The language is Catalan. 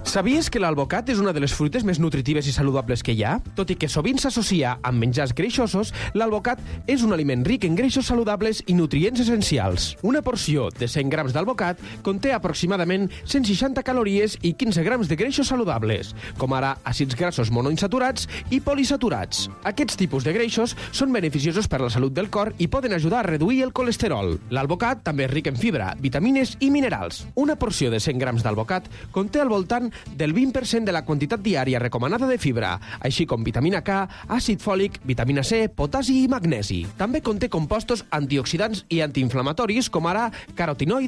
Sabies que l'alvocat és una de les fruites més nutritives i saludables que hi ha? Tot i que sovint s'associa amb menjars greixosos, l'alvocat és un aliment ric en greixos saludables i nutrients essencials. Una porció de 100 grams d'alvocat conté aproximadament 160 calories i 15 grams de greixos saludables, com ara àcids grassos monoinsaturats i polisaturats. Aquests tipus de greixos són beneficiosos per a la salut del cor i poden ajudar a reduir el colesterol. L'alvocat també és ric en fibra, vitamines i minerals. Una porció de 100 grams d'alvocat conté al voltant del 20% de la quantitat diària recomanada de fibra, així com vitamina K, àcid fòlic, vitamina C, potasi i magnesi. També conté compostos antioxidants i antiinflamatoris com ara carotinoides